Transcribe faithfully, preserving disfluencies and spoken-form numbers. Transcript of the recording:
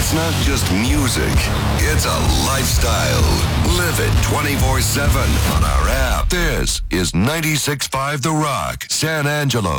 It's not just music, it's a lifestyle. Live it twenty-four seven on our app. This is ninety-six point five The Rock, San Angelo.